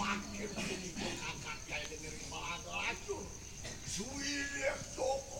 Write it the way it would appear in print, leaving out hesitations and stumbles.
Akhir ini kakak kayak dengerin maha lacur. Suwi lihat toko